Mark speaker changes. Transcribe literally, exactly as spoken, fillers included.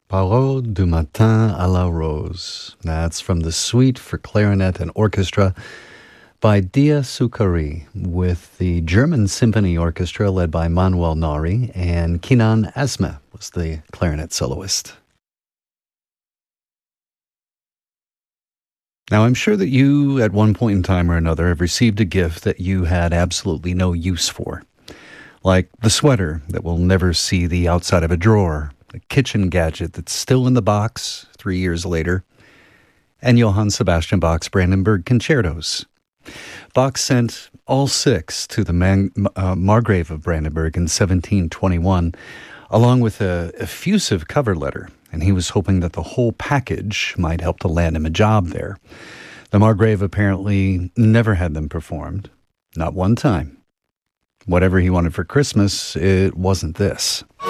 Speaker 1: Parole du matin à la rose. That's from the Suite for Clarinet and Orchestra by Dia Succari, with the German Symphony Orchestra led by Manuel Nari, and Kinan Asma was the clarinet soloist. Now, I'm sure that you, at one point in time or another, have received a gift that you had absolutely no use for. Like the sweater that will never see the outside of a drawer, a kitchen gadget that's still in the box three years later, and Johann Sebastian Bach's Brandenburg Concertos. Bach sent all six to the Man, uh, Margrave of Brandenburg in seventeen twenty-one, along with a effusive cover letter, and he was hoping that the whole package might help to land him a job there. The Margrave apparently never had them performed, not one time. Whatever he wanted for Christmas, it wasn't this.